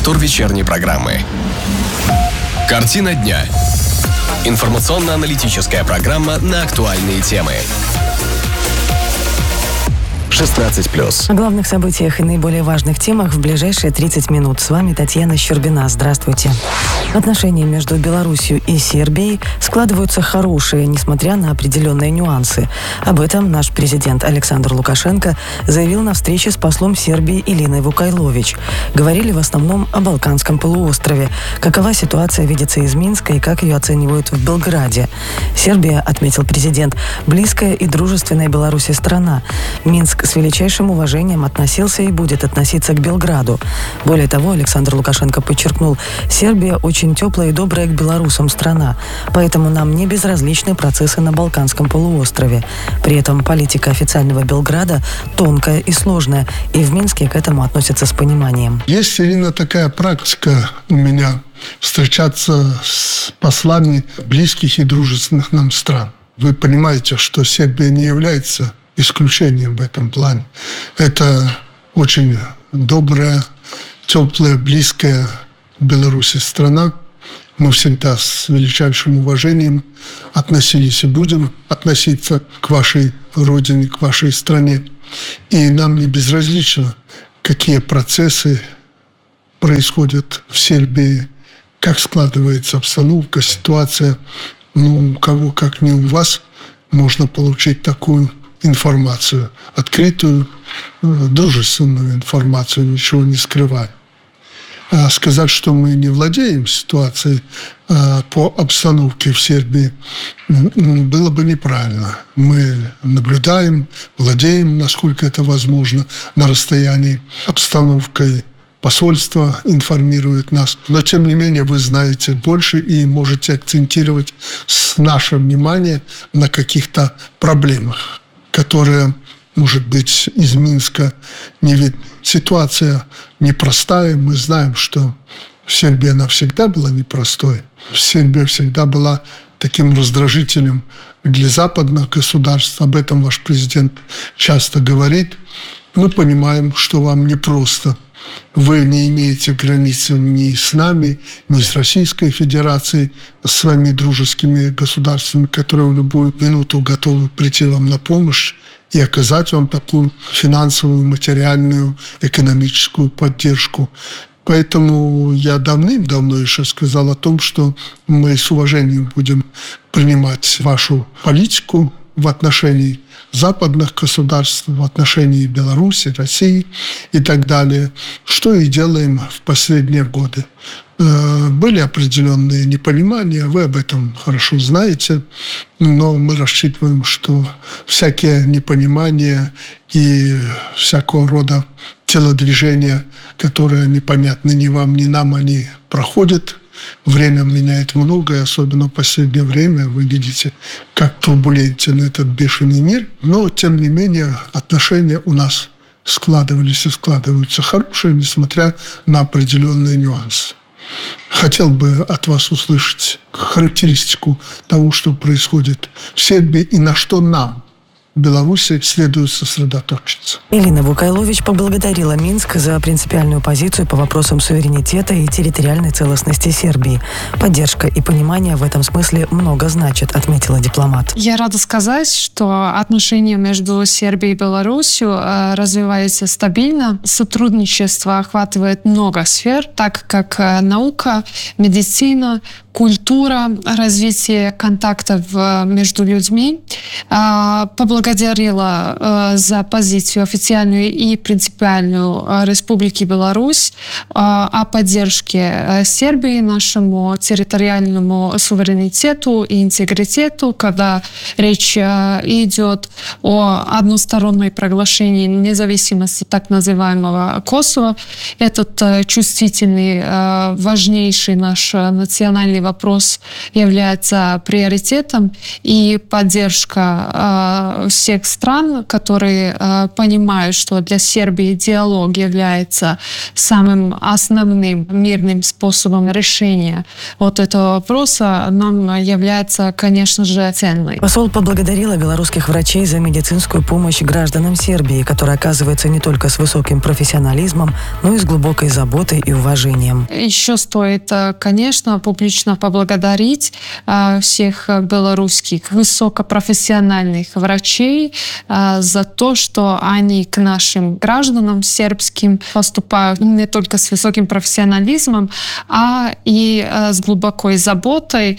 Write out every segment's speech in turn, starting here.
Повтор вечерней программы. Картина дня. Информационно-аналитическая программа на актуальные темы. 16+. О главных событиях и наиболее важных темах в ближайшие 30 минут. С вами Татьяна Щербина. Здравствуйте. Отношения между Беларусью и Сербией складываются хорошие, несмотря на определенные нюансы. Об этом наш президент Александр Лукашенко заявил на встрече с послом Сербии Илиной Вукайлович. Говорили в основном о Балканском полуострове. Какова ситуация видится из Минска и как ее оценивают в Белграде. Сербия, отметил президент, близкая и дружественная Беларуси страна. Минск с величайшим уважением относился и будет относиться к Белграду. Более того, Александр Лукашенко подчеркнул, Сербия очень теплая и добрая к белорусам страна, поэтому нам не безразличны процессы на Балканском полуострове. При этом политика официального Белграда тонкая и сложная, и в Минске к этому относятся с пониманием. Есть, Ирина, такая практика у меня встречаться с послами близких и дружественных нам стран. Вы понимаете, что Сербия не является исключением в этом плане. Это очень добрая, теплая, близкая Беларуси страна. Мы всегда с величайшим уважением относились и будем относиться к вашей родине, к вашей стране. И нам не безразлично, какие процессы происходят в Сербии, как складывается обстановка, ситуация. У кого, как не у вас, можно получить такую информацию, открытую, дружественную информацию, ничего не скрывая. А сказать, что мы не владеем ситуацией по обстановке в Сербии, было бы неправильно. Мы наблюдаем, владеем, насколько это возможно, на расстоянии обстановкой. Посольство информирует нас. Но, тем не менее, вы знаете больше и можете акцентировать наше внимание на каких-то проблемах, которые, может быть, из Минска не видны. Ситуация непростая. Мы знаем, что Сербия навсегда была непростой. Сербия всегда была таким раздражителем для западных государств. Об этом ваш президент часто говорит. Мы понимаем, что вам непросто. Вы не имеете границы ни с нами, ни с Российской Федерацией, с своими дружескими государствами, которые в любую минуту готовы прийти вам на помощь и оказать вам такую финансовую, материальную, экономическую поддержку. Поэтому я давным-давно еще сказал о том, что мы с уважением будем принимать вашу политику в отношении западных государств, в отношении Беларуси, России и так далее, что и делаем в последние годы. Были определенные непонимания, вы об этом хорошо знаете, но мы рассчитываем, что всякие непонимания и всякого рода телодвижения, которые непонятны ни вам, ни нам, они проходят. Время меняет многое, особенно в последнее время. Вы видите, как турбулентен этот бешеный мир. Но, тем не менее, отношения у нас складывались и складываются хорошие, несмотря на определенные нюансы. Хотел бы от вас услышать характеристику того, что происходит в Сербии и на что нам, Беларуси, следует сосредоточиться. Илина Вукайлович поблагодарила Минск за принципиальную позицию по вопросам суверенитета и территориальной целостности Сербии. Поддержка и понимание в этом смысле много значит, отметила дипломат. Я рада сказать, что отношения между Сербией и Беларусью развиваются стабильно. Сотрудничество охватывает много сфер, так как наука, медицина, культура, развитие контактов между людьми. Поблагодарила за позицию официальную и принципиальную Республики Беларусь о поддержке Сербии нашему территориальному суверенитету и интегритету, когда речь идет о одностороннем проглашении независимости так называемого Косово. Этот чувствительный, важнейший наш национальный вопрос является приоритетом, и поддержка всех стран, которые понимают, что для Сербии диалог является самым основным мирным способом решения вот этого вопроса, нам является, конечно же, ценной. Посол поблагодарила белорусских врачей за медицинскую помощь гражданам Сербии, которая оказывается не только с высоким профессионализмом, но и с глубокой заботой и уважением. Еще стоит, конечно, публично поблагодарить всех белорусских высокопрофессиональных врачей за то, что они к нашим гражданам сербским поступают не только с высоким профессионализмом, а и с глубокой заботой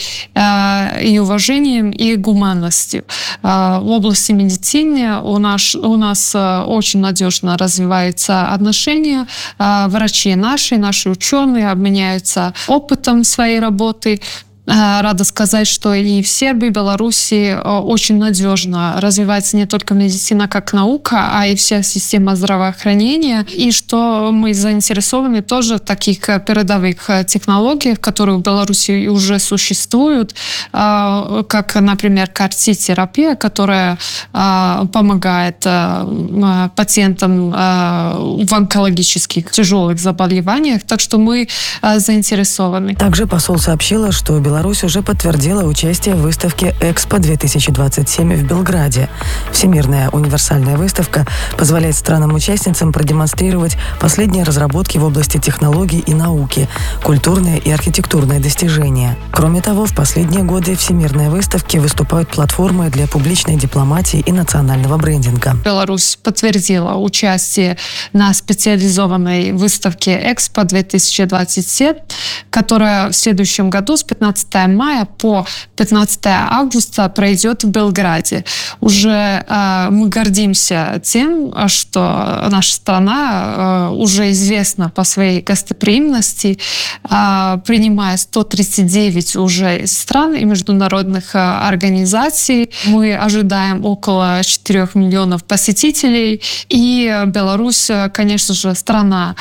и уважением и гуманностью. В области медицины у нас очень надежно развиваются отношения. Врачи наши ученые обменяются опытом своей работы. Рада сказать, что и в Сербии, Беларуси очень надежно развивается не только медицина как наука, а и вся система здравоохранения. И что мы заинтересованы тоже в таких передовых технологиях, которые в Беларуси уже существуют, как, например, CAR-T-терапия, которая помогает пациентам в онкологических тяжелых заболеваниях. Так что мы заинтересованы. Также посол сообщила, что Беларусь уже подтвердила участие в выставке «Экспо-2027» в Белграде. Всемирная универсальная выставка позволяет странам-участницам продемонстрировать последние разработки в области технологий и науки, культурные и архитектурные достижения. Кроме того, в последние годы всемирные выставки выступают платформой для публичной дипломатии и национального брендинга. Беларусь подтвердила участие на специализованной выставке «Экспо-2027», которая в следующем году с 15 мая по 15 августа пройдет в Белграде. Уже мы гордимся тем, что наша страна уже известна по своей гостеприимности, принимая 139 уже стран и международных организаций. Мы ожидаем около 4 миллионов посетителей. И Беларусь, конечно же, страна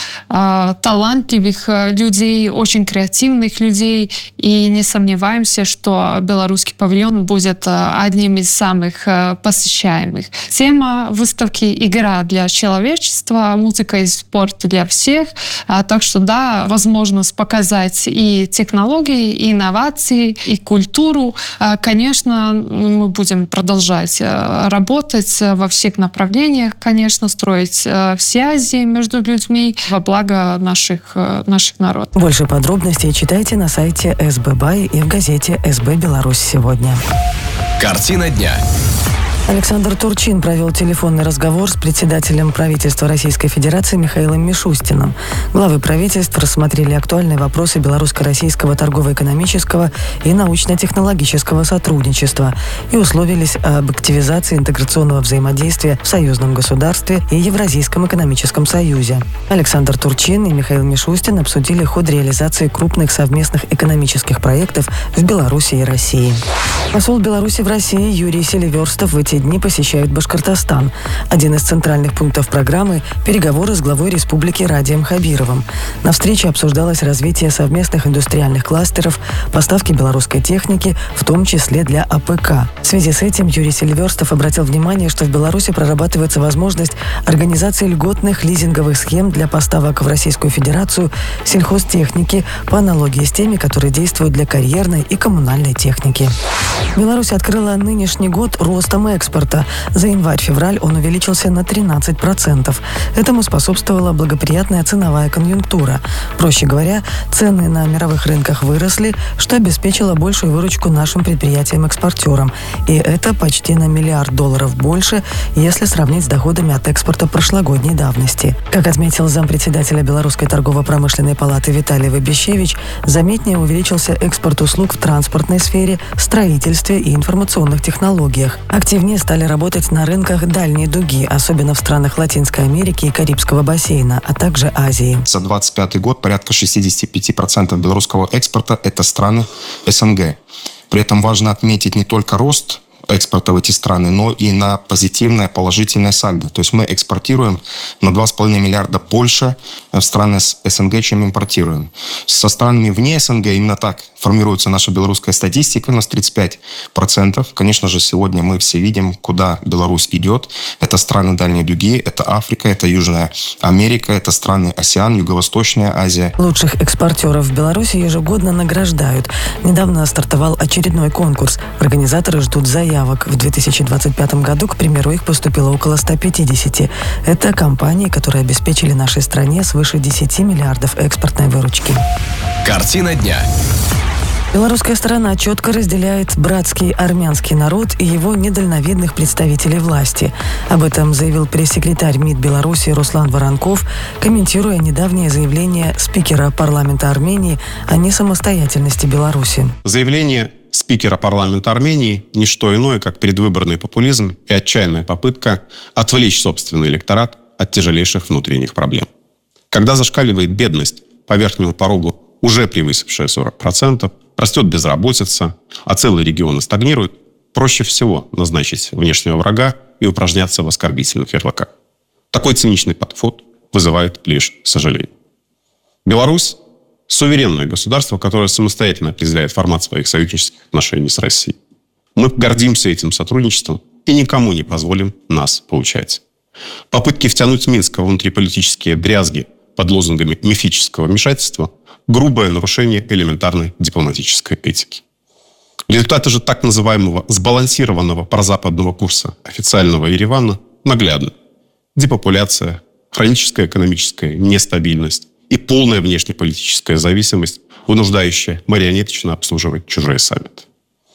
талантливых людей, очень креативных людей. И не сомневаемся, что белорусский павильон будет одним из самых посещаемых. Тема выставки «Игра для человечества», музыка и спорт для всех. Так что, да, возможность показать и технологии, и инновации, и культуру. Конечно, мы будем продолжать работать во всех направлениях, конечно, строить связи между людьми во благо наших народов. Больше подробностей читайте на сайте СБ Бай и в газете «СБ Беларусь сегодня». Картина дня. Александр Турчин провел телефонный разговор с председателем правительства Российской Федерации Михаилом Мишустиным. Главы правительств рассмотрели актуальные вопросы белорусско-российского торгово-экономического и научно-технологического сотрудничества и условились об активизации интеграционного взаимодействия в союзном государстве и Евразийском экономическом союзе. Александр Турчин и Михаил Мишустин обсудили ход реализации крупных совместных экономических проектов в Беларуси и России. Посол Беларуси в России Юрий Селиверстов в эти дни посещает Башкортостан. Один из центральных пунктов программы – переговоры с главой республики Радием Хабировым. На встрече обсуждалось развитие совместных индустриальных кластеров, поставки белорусской техники, в том числе для АПК. В связи с этим Юрий Селиверстов обратил внимание, что в Беларуси прорабатывается возможность организации льготных лизинговых схем для поставок в Российскую Федерацию сельхозтехники по аналогии с теми, которые действуют для карьерной и коммунальной техники. Беларусь открыла нынешний год ростом экспорта. За январь-февраль он увеличился на 13%. Этому способствовала благоприятная ценовая конъюнктура. Проще говоря, цены на мировых рынках выросли, что обеспечило большую выручку нашим предприятиям-экспортерам. И это почти на $1 миллиард больше, если сравнить с доходами от экспорта прошлогодней давности. Как отметил зампредседателя Белорусской торгово-промышленной палаты Виталий Выбищевич, заметнее увеличился экспорт услуг в транспортной сфере, строительстве и информационных технологиях. Активнее стали работать на рынках дальней дуги, особенно в странах Латинской Америки и Карибского бассейна, а также Азии. За 2025 год порядка 65% белорусского экспорта – это страны СНГ. При этом важно отметить не только рост экспорта в эти страны, но и на позитивное, положительное сальдо. То есть мы экспортируем на 2,5 миллиарда больше в страны СНГ, чем импортируем. Со странами вне СНГ именно так формируется наша белорусская статистика, у нас 35%. Конечно же, сегодня мы все видим, куда Беларусь идет. Это страны Дальней Дуги, это Африка, это Южная Америка, это страны АСЕАН, Юго-Восточная Азия. Лучших экспортеров в Беларуси ежегодно награждают. Недавно стартовал очередной конкурс. Организаторы ждут заявок. В 2025 году, к примеру, их поступило около 150. Это компании, которые обеспечили нашей стране свыше 10 миллиардов экспортной выручки. Картина дня. Белорусская сторона четко разделяет братский армянский народ и его недальновидных представителей власти. Об этом заявил пресс-секретарь МИД Беларуси Руслан Воронков, комментируя недавнее заявление спикера парламента Армении о несамостоятельности Беларуси. Заявление спикера парламента Армении – не что иное, как предвыборный популизм и отчаянная попытка отвлечь собственный электорат от тяжелейших внутренних проблем. Когда зашкаливает бедность по верхнему порогу, уже превысившая 40%, растет безработица, а целые регионы стагнируют, проще всего назначить внешнего врага и упражняться в оскорбительных ярлыках. Такой циничный подход вызывает лишь сожаление. Беларусь – суверенное государство, которое самостоятельно определяет формат своих союзнических отношений с Россией. Мы гордимся этим сотрудничеством и никому не позволим нас поучать. Попытки втянуть Минск в внутриполитические дрязги под лозунгами мифического вмешательства – грубое нарушение элементарной дипломатической этики. Результаты же так называемого сбалансированного прозападного курса официального Еревана наглядны. Депопуляция, хроническая экономическая нестабильность и полная внешнеполитическая зависимость, вынуждающая марионеточно обслуживать чужие саммиты.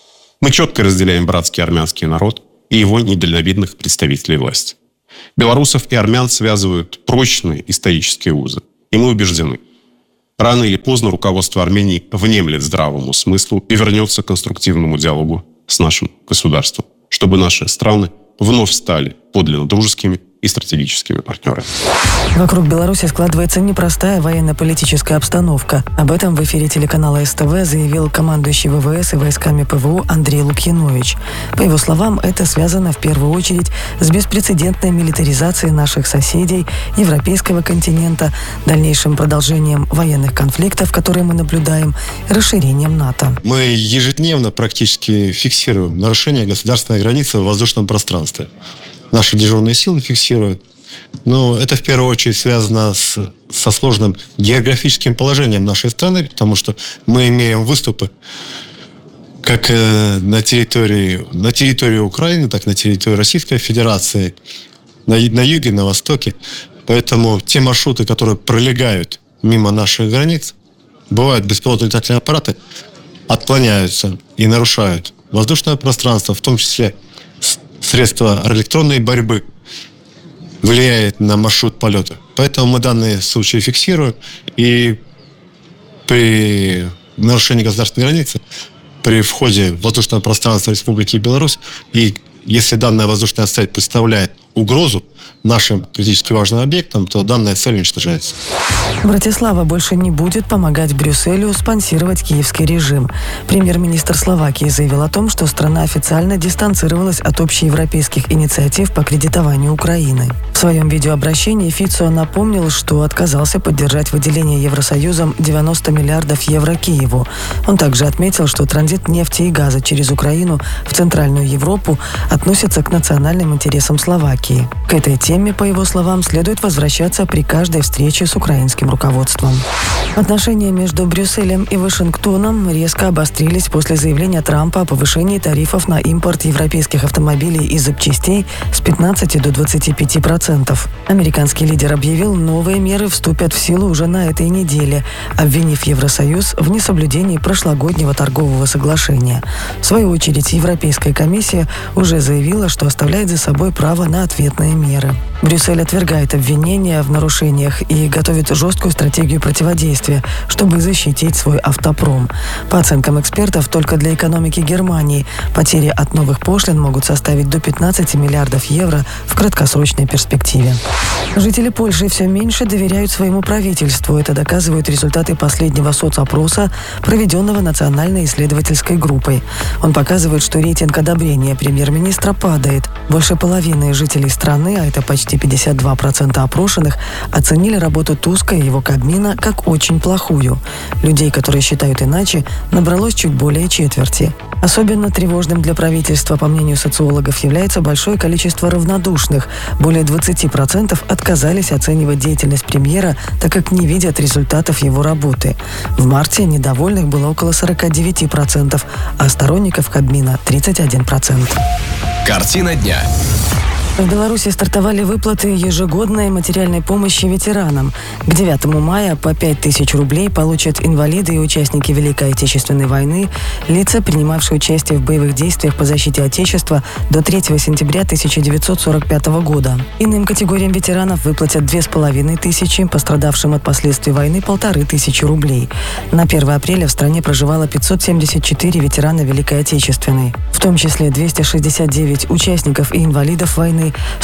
Мы четко разделяем братский армянский народ и его недальновидных представителей власти. Белорусов и армян связывают прочные исторические узы, и мы убеждены, рано или поздно руководство Армении внемлет здравому смыслу и вернется к конструктивному диалогу с нашим государством, чтобы наши страны вновь стали подлинно дружескими и стратегическими партнерами. Вокруг Беларуси складывается непростая военно-политическая обстановка. Об этом в эфире телеканала СТВ заявил командующий ВВС и войсками ПВО Андрей Лукьянович. По его словам, это связано в первую очередь с беспрецедентной милитаризацией наших соседей, европейского континента, дальнейшим продолжением военных конфликтов, которые мы наблюдаем, и расширением НАТО. Мы ежедневно практически фиксируем нарушение государственной границы в воздушном пространстве. Наши дежурные силы фиксируют. Но это в первую очередь связано со сложным географическим положением нашей страны, потому что мы имеем выступы как на территории Украины, так и на территории Российской Федерации, на юге, на востоке. Поэтому те маршруты, которые пролегают мимо наших границ, бывают беспилотные летательные аппараты, отклоняются и нарушают воздушное пространство, в том числе средства электронной борьбы, влияет на маршрут полета. Поэтому мы данные случаи фиксируем, и при нарушении государственной границы, при входе в воздушное пространство Республики Беларусь, и если данная воздушная цель представляет угрозу нашим критически важным объектам, то данная цель уничтожается. Братислава больше не будет помогать Брюсселю спонсировать киевский режим. Премьер-министр Словакии заявил о том, что страна официально дистанцировалась от общеевропейских инициатив по кредитованию Украины. В своем видеообращении Фицо напомнил, что отказался поддержать выделение Евросоюзом 90 миллиардов евро Киеву. Он также отметил, что транзит нефти и газа через Украину в Центральную Европу относится к национальным интересам Словакии. К этой теме, по его словам, следует возвращаться при каждой встрече с украинским руководством. Отношения между Брюсселем и Вашингтоном резко обострились после заявления Трампа о повышении тарифов на импорт европейских автомобилей и запчастей с 15 до 25%. Американский лидер объявил, новые меры вступят в силу уже на этой неделе, обвинив Евросоюз в несоблюдении прошлогоднего торгового соглашения. В свою очередь, Европейская комиссия уже заявила, что оставляет за собой право на ответные меры. Брюссель отвергает обвинения в нарушениях и готовит жесткую стратегию противодействия, чтобы защитить свой автопром. По оценкам экспертов, только для экономики Германии потери от новых пошлин могут составить до 15 миллиардов евро в краткосрочной перспективе. Жители Польши все меньше доверяют своему правительству. Это доказывают результаты последнего соцопроса, проведенного Национальной исследовательской группой. Он показывает, что рейтинг одобрения премьер-министра падает. Больше половины жителей страны, а это почти 52% опрошенных, оценили работу Туска и его Кабмина как очень плохую. Людей, которые считают иначе, набралось чуть более четверти. Особенно тревожным для правительства, по мнению социологов, является большое количество равнодушных. Более 20% отказались оценивать деятельность премьера, так как не видят результатов его работы. В марте недовольных было около 49%, а сторонников Кабмина 31%. Картина дня. В Беларуси стартовали выплаты ежегодной материальной помощи ветеранам. К 9 мая по 5000 рублей получат инвалиды и участники Великой Отечественной войны, лица, принимавшие участие в боевых действиях по защите Отечества до 3 сентября 1945 года. Иным категориям ветеранов выплатят 2500, пострадавшим от последствий войны 1500 рублей. На 1 апреля в стране проживало 574 ветерана Великой Отечественной, в том числе 269 участников и инвалидов войны,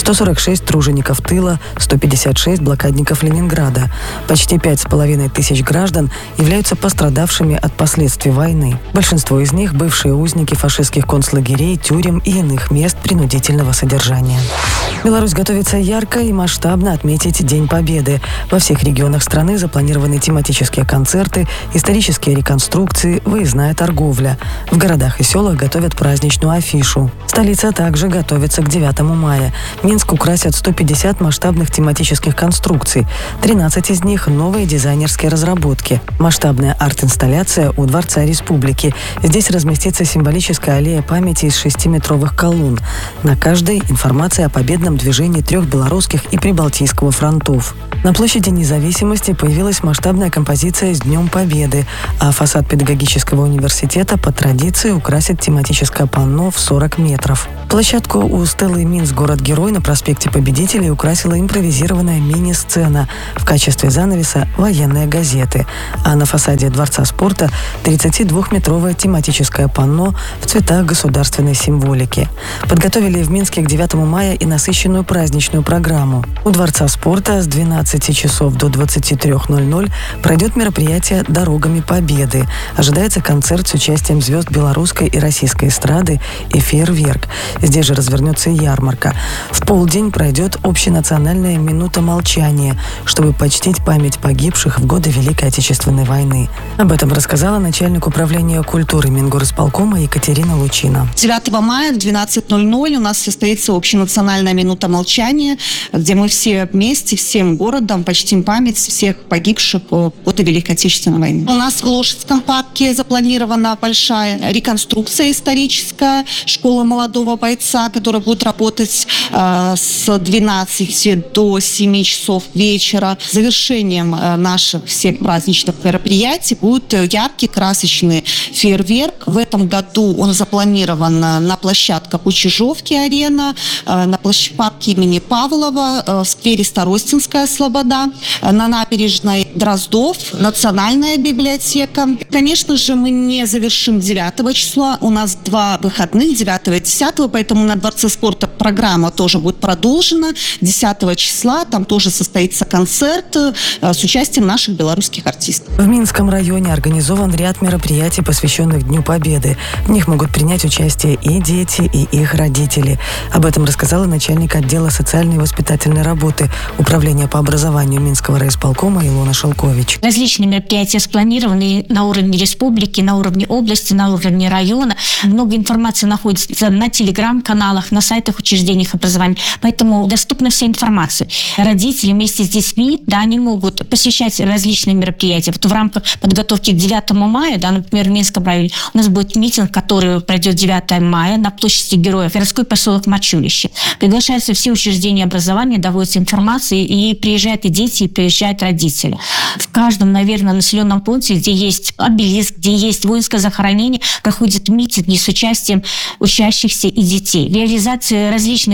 146 тружеников тыла, 156 блокадников Ленинграда. Почти 5500 граждан являются пострадавшими от последствий войны. Большинство из них – бывшие узники фашистских концлагерей, тюрем и иных мест принудительного содержания. Беларусь готовится ярко и масштабно отметить День Победы. Во всех регионах страны запланированы тематические концерты, исторические реконструкции, выездная торговля. В городах и селах готовят праздничную афишу. Столица также готовится к 9 мая. Минск украсят 150 масштабных тематических конструкций. 13 из них – новые дизайнерские разработки. Масштабная арт-инсталляция у Дворца Республики. Здесь разместится символическая аллея памяти из 6-метровых колонн. На каждой информация о победном движении 3 белорусских и Прибалтийского фронтов. На площади Независимости появилась масштабная композиция с Днем Победы, а фасад педагогического университета по традиции украсит тематическое панно в 40 метров. Площадку у стелы «Минск. Город-герой» на проспекте Победителей украсила импровизированная мини-сцена. В качестве занавеса – военные газеты. А на фасаде Дворца спорта 32-метровое тематическое панно в цветах государственной символики. Подготовили в Минске к 9 мая и насыщенную праздничную программу. У Дворца спорта с 12 часов до 23:00 пройдет мероприятие «Дорогами Победы». Ожидается концерт с участием звезд белорусской и российской эстрады и фейерверк. Здесь же развернется ярмарка. В полдень пройдет общенациональная минута молчания, чтобы почтить память погибших в годы Великой Отечественной войны. Об этом рассказала начальник управления культуры Мингорисполкома Екатерина Лучина. 9 мая в 12:00 у нас состоится общенациональная минута молчания, где мы все вместе, всем городом почтим память всех погибших в годы Великой Отечественной войны. У нас в Лошадском парке запланирована большая реконструкция историческая школы молодого бойца, которая будет работать с 12 до 7 часов вечера. Завершением наших всех праздничных мероприятий будет яркий красочный фейерверк. В этом году он запланирован на площадках у Чижовки-арена, на парке имени Павлова, в сквере Старостинская слобода, на набережной Дроздов, Национальная библиотека. Конечно же, мы не завершим 9 числа. У нас 2 выходных, 9 и 10, поэтому на Дворце спорта программа тоже будет продолжена. 10 числа там тоже состоится концерт с участием наших белорусских артистов. В Минском районе организован ряд мероприятий, посвященных Дню Победы. В них могут принять участие и дети, и их родители. Об этом рассказала начальник отдела социальной и воспитательной работы Управления по образованию Минского райисполкома Илона Шелкович. Различные мероприятия спланированы на уровне республики, на уровне области, на уровне района. Много информации находится на телеграм-каналах, на сайтах учреждений образования. Поэтому доступна вся информация. Родители вместе с детьми, они могут посещать различные мероприятия. Вот в рамках подготовки к 9 мая, например, в Минском районе у нас будет митинг, который пройдет 9 мая на площади Героев, городской поселок Мачулище. Приглашаются все учреждения образования, доводится информация, и приезжают и дети, и приезжают родители. В каждом, наверное, населенном пункте, где есть обелиск, где есть воинское захоронение, проходят митинги с участием учащихся и детей. Реализация различных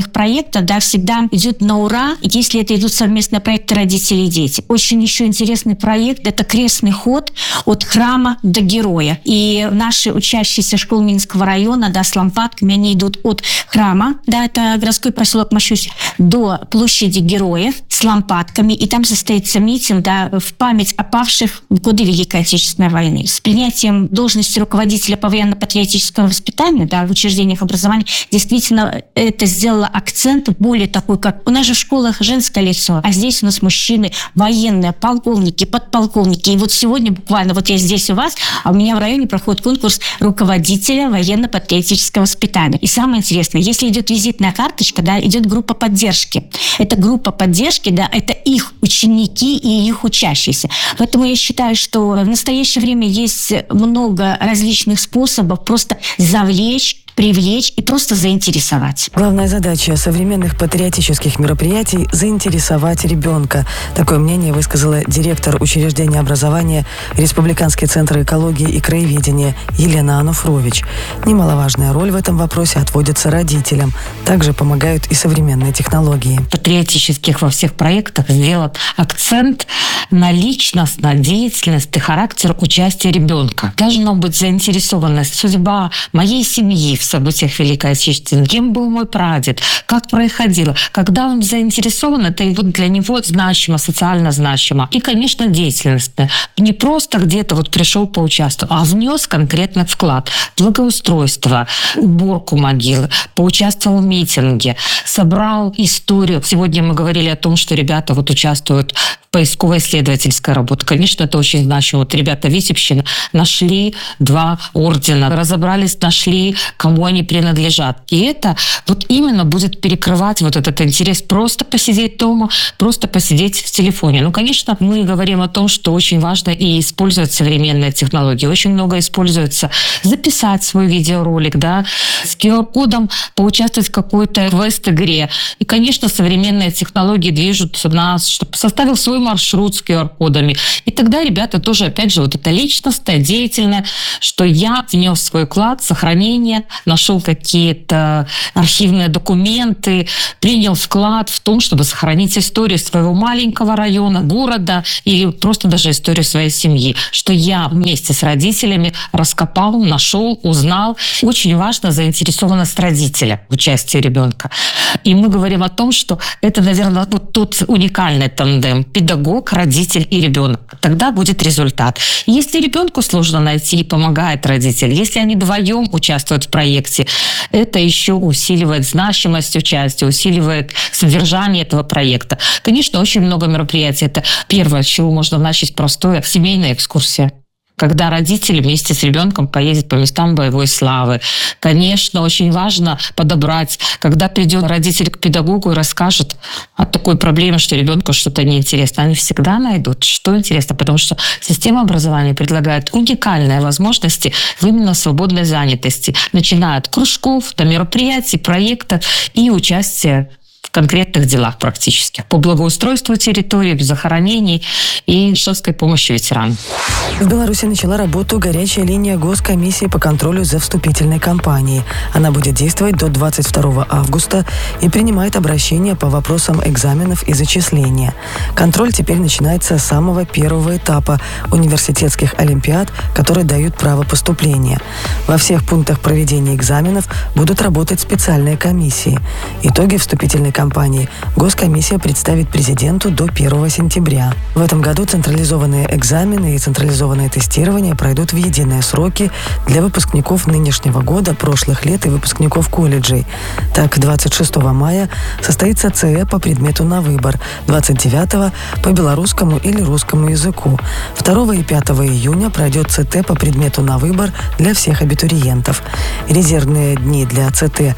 совместных проектов, да, всегда идет на ура, если это идут совместные проекты родители и дети. Очень еще интересный проект – это крестный ход от храма до героя. И наши учащиеся школ Минского района, да, с лампадками, они идут от храма, да, это городской поселок Мощусь, до площади героев с лампадками, и там состоится митинг, да, в память о павших в годы Великой Отечественной войны. С принятием должности руководителя по военно-патриотическому воспитанию, да, в учреждениях образования, действительно это сделало акцент более такой, как у нас же в школах женское лицо, а здесь у нас мужчины, военные, полковники, подполковники. И вот сегодня буквально, вот я здесь у вас, а у меня в районе проходит конкурс руководителя военно-патриотического воспитания. И самое интересное, если идет визитная карточка, да, идет группа поддержки. Это группа поддержки, да, это их ученики и их учащиеся. Поэтому я считаю, что в настоящее время есть много различных способов просто завлечь, привлечь и просто заинтересовать. Главная задача современных патриотических мероприятий – заинтересовать ребенка. Такое мнение высказала директор учреждения образования Республиканский центр экологии и краеведения Елена Ануфрович. Немаловажная роль в этом вопросе отводится родителям. Также помогают и современные технологии. Патриотических во всех проектах сделан акцент на личность, на деятельность и характер участия ребенка. Должна быть заинтересованность, судьба моей семьи в событиях Великой Отечественной, кем был мой прадед, как происходило. Когда он заинтересован, это вот для него значимо, социально значимо. И, конечно, деятельность. Не просто где-то вот пришел поучаствовать, а внес конкретный вклад. Благоустройство, уборку могилы, поучаствовал в митинге, собрал историю. Сегодня мы говорили о том, что ребята вот участвуют в поисково-исследовательской работе. Конечно, это очень значимо. Вот ребята Витебщины нашли 2 ордена, разобрались, нашли, кому они принадлежат. И это вот именно будет перекрывать вот этот интерес просто посидеть дома, просто посидеть в телефоне. Ну, конечно, мы говорим о том, что очень важно и использовать современные технологии. Очень много используется записать свой видеоролик, да, с QR-кодом поучаствовать в какой-то квест-игре. И, конечно, современные технологии движут нас, чтобы составил свой маршрут с QR-кодами. И тогда ребята тоже, опять же, вот это личностное, деятельное, что я внес свой вклад, сохранение, нашел какие-то архивные документы, принял вклад в том, чтобы сохранить историю своего маленького района, города или просто даже историю своей семьи. Что я вместе с родителями раскопал, нашел, узнал. Очень важна заинтересованность родителя в участии ребенка. И мы говорим о том, что это, наверное, вот тот уникальный тандем педагог, родитель и ребенок. Тогда будет результат. Если ребенку сложно найти, помогает родитель. Если они вдвоем участвуют в проекте, это еще усиливает значимость участия, усиливает содержание этого проекта. Конечно, очень много мероприятий. Это первое, с чего можно начать, простое, семейная экскурсия. Когда родители вместе с ребенком поездят по местам боевой славы. Конечно, очень важно подобрать, когда придет родитель к педагогу и расскажет о такой проблеме, что ребенку что-то неинтересно. Они всегда найдут, что интересно, потому что система образования предлагает уникальные возможности в именно свободной занятости, начиная от кружков, до мероприятий, проектов и участия в конкретных делах практически. По благоустройству территории, захоронений и шефской помощи ветеранам. В Беларуси начала работу горячая линия Госкомиссии по контролю за вступительной кампанией. Она будет действовать до 22 августа и принимает обращения по вопросам экзаменов и зачисления. Контроль теперь начинается с самого первого этапа университетских олимпиад, которые дают право поступления. Во всех пунктах проведения экзаменов будут работать специальные комиссии. Итоги вступительной кампании Госкомиссия представит президенту до 1 сентября. В этом году централизованные экзамены и централизованное тестирование пройдут в единые сроки для выпускников нынешнего года, прошлых лет и выпускников колледжей. Так, 26 мая состоится ЦЭ по предмету на выбор, 29 по белорусскому или русскому языку. 2 и 5 июня пройдет ЦТ по предмету на выбор для всех абитуриентов. Резервные дни для ЦТ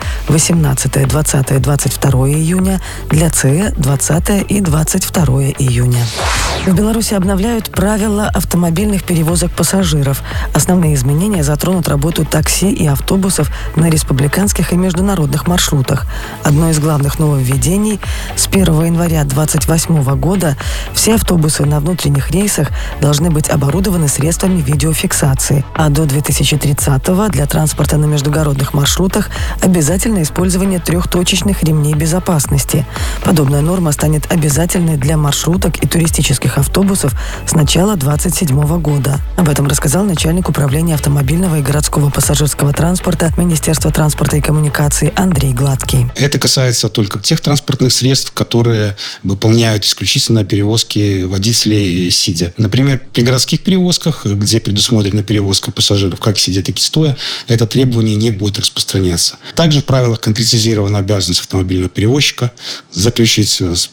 18, 20, 22 июня, для ЦЭ 20 и 22 июня. В Беларуси обновляют правила автомобильных внутренних перевозок пассажиров. Основные изменения затронут работу такси и автобусов на республиканских и международных маршрутах. Одно из главных нововведений – с 1 января 2028 года все автобусы на внутренних рейсах должны быть оборудованы средствами видеофиксации, а до 2030-го для транспорта на междугородных маршрутах обязательно использование трехточечных ремней безопасности. Подобная норма станет обязательной для маршруток и туристических автобусов с начала 2027 года. Об этом рассказал начальник управления автомобильного и городского пассажирского транспорта Министерства транспорта и коммуникаций Андрей Гладкий. Это касается только тех транспортных средств, которые выполняют исключительно перевозки водителей сидя. Например, при городских перевозках, где предусмотрена перевозка пассажиров как сидя, так и стоя, это требование не будет распространяться. Также в правилах конкретизирована обязанность автомобильного перевозчика заключить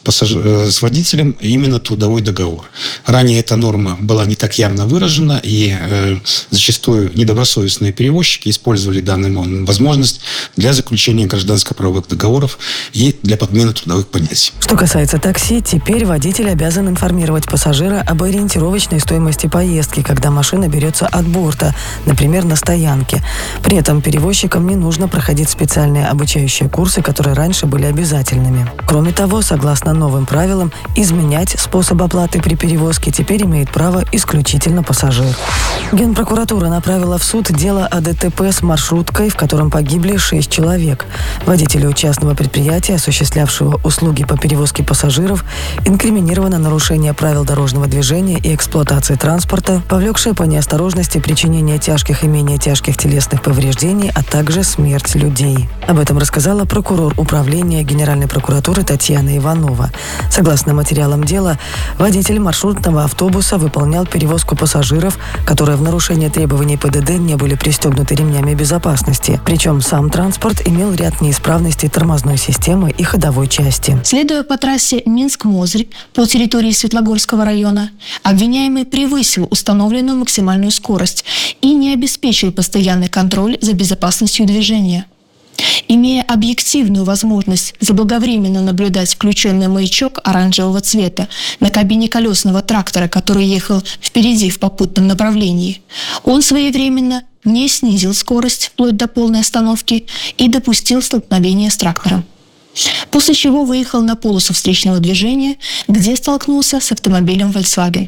с водителем именно трудовой договор. Ранее эта норма была не так явно выражена, и зачастую недобросовестные перевозчики использовали данную возможность для заключения гражданско-правовых договоров и для подмены трудовых понятий. Что касается такси, теперь водитель обязан информировать пассажира об ориентировочной стоимости поездки, когда машина берется от борта, например, на стоянке. При этом перевозчикам не нужно проходить специальные обучающие курсы, которые раньше были обязательными. Кроме того, согласно новым правилам, изменять способ оплаты при перевозке теперь имеет право исключительно пассажир. Генпрокуратура направила в суд дело о ДТП с маршруткой, в котором погибли 6 человек. Водителю частного предприятия, осуществлявшего услуги по перевозке пассажиров, инкриминировано нарушение правил дорожного движения и эксплуатации транспорта, повлекшее по неосторожности причинение тяжких и менее тяжких телесных повреждений, а также смерть людей. Об этом рассказала прокурор управления Генеральной прокуратуры Татьяна Иванова. Согласно материалам дела, водитель маршрутного автобуса выполнял перевозку пассажиров, которые в нарушение требований ПДД не были пристегнуты ремнями безопасности. Причем сам транспорт имел ряд неисправностей тормозной системы и ходовой части. Следуя по трассе Минск-Мозырь по территории Светлогорского района, обвиняемый превысил установленную максимальную скорость и не обеспечил постоянный контроль за безопасностью движения. Имея объективную возможность заблаговременно наблюдать включенный маячок оранжевого цвета на кабине колесного трактора, который ехал впереди в попутном направлении, он своевременно не снизил скорость вплоть до полной остановки и допустил столкновение с трактором. После чего выехал на полосу встречного движения, где столкнулся с автомобилем Volkswagen.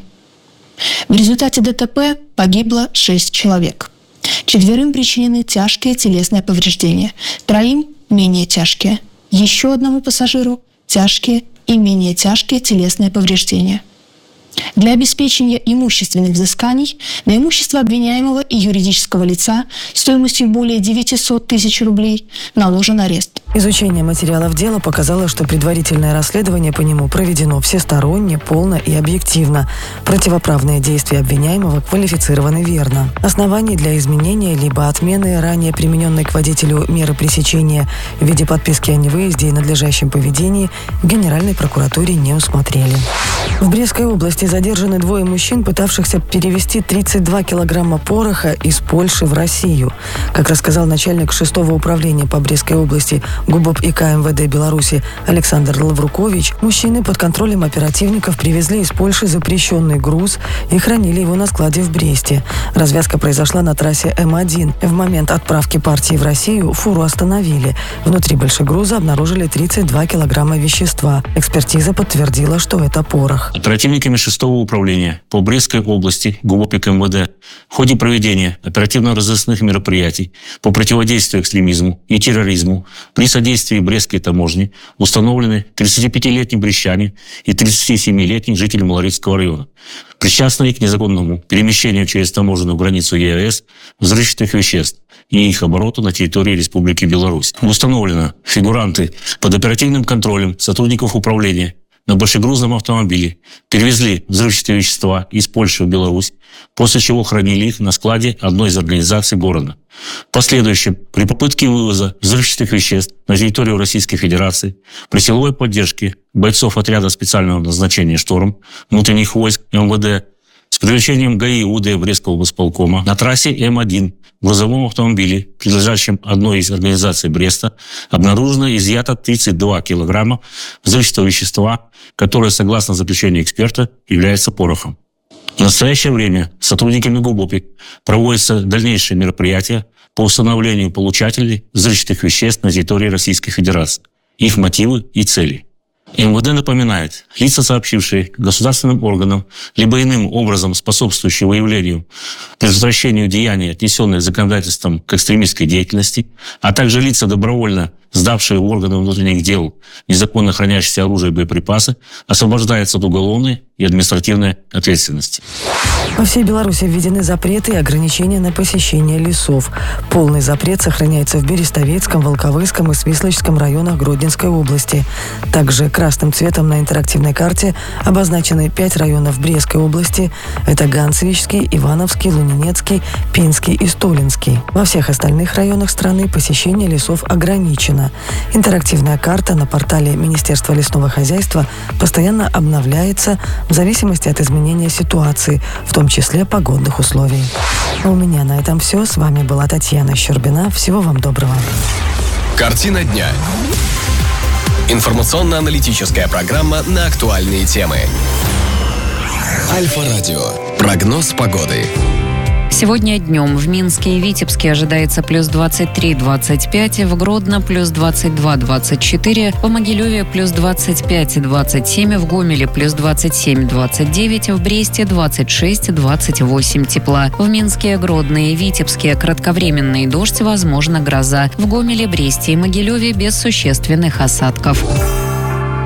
В результате ДТП погибло 6 человек. 4 причинены тяжкие телесные повреждения, 3 менее тяжкие. Еще одному пассажиру тяжкие и менее тяжкие телесные повреждения. Для обеспечения имущественных взысканий на имущество обвиняемого и юридического лица стоимостью более 900 тысяч рублей наложен арест. Изучение материалов дела показало, что предварительное расследование по нему проведено всесторонне, полно и объективно. Противоправные действия обвиняемого квалифицированы верно. Оснований для изменения либо отмены ранее примененной к водителю меры пресечения в виде подписки о невыезде и надлежащем поведении в Генеральной прокуратуре не усмотрели. В Брестской области задержаны 2 мужчин, пытавшихся перевезти 32 килограмма пороха из Польши в Россию. Как рассказал начальник 6-го управления по Брестской области ГУБОП ИК МВД Беларуси Александр Лаврукович, мужчины под контролем оперативников привезли из Польши запрещенный груз и хранили его на складе в Бресте. Развязка произошла на трассе М1. В момент отправки партии в Россию фуру остановили. Внутри большегруза обнаружили 32 килограмма вещества. Экспертиза подтвердила, что это порох. Оперативниками 6-го управления по Брестской области ГУБОП ИК МВД в ходе проведения оперативно-розыскных мероприятий по противодействию экстремизму и терроризму при содействии Брестской таможни установлены 35-летний брестчанин и 37-летний житель Малорецкого района, причастные к незаконному перемещению через таможенную границу ЕАЭС взрывчатых веществ и их обороту на территории Республики Беларусь. Установлено фигуранты под оперативным контролем сотрудников управления на большегрузном автомобиле перевезли взрывчатые вещества из Польши в Беларусь, после чего хранили их на складе одной из организаций города. В последующем, при попытке вывоза взрывчатых веществ на территорию Российской Федерации при силовой поддержке бойцов отряда специального назначения «Шторм» внутренних войск МВД с привлечением ГАИ УД Брестского госполкома на трассе М1 в грузовом автомобиле, принадлежащем одной из организаций Бреста, обнаружено изъято 32 килограмма взрывчатого вещества, которое, согласно заключению эксперта, является порохом. В настоящее время сотрудниками ГУБОПИК проводятся дальнейшие мероприятия по установлению получателей взрывчатых веществ на территории Российской Федерации, их мотивы и цели. МВД напоминает, лица, сообщившие государственным органам, либо иным образом способствующие выявлению, предотвращению деяний, отнесенных законодательством к экстремистской деятельности, а также лица, добровольно сдавшие в органы внутренних дел незаконно хранящиеся оружие и боеприпасы, освобождаются от уголовной и административной ответственности. По всей Беларуси введены запреты и ограничения на посещение лесов. Полный запрет сохраняется в Берестовецком, Волковыском и Свислочском районах Гродненской области. Также красным цветом на интерактивной карте обозначены 5 районов Брестской области. Это Ганцевичский, Ивановский, Лунинецкий, Пинский и Столинский. Во всех остальных районах страны посещение лесов ограничено. Интерактивная карта на портале Министерства лесного хозяйства постоянно обновляется в зависимости от изменения ситуации, в том числе погодных условий. А у меня на этом все. С вами была Татьяна Щербина. Всего вам доброго. Картина дня. Информационно-аналитическая программа на актуальные темы. Альфа-радио. Прогноз погоды. Сегодня днем в Минске и Витебске ожидается плюс 23-25, в Гродно плюс 22-24, в Могилеве плюс 25-27, в Гомеле плюс 27-29, в Бресте 26-28 тепла. В Минске, Гродно и Витебске кратковременный дождь, возможно гроза. В Гомеле, Бресте и Могилеве без существенных осадков.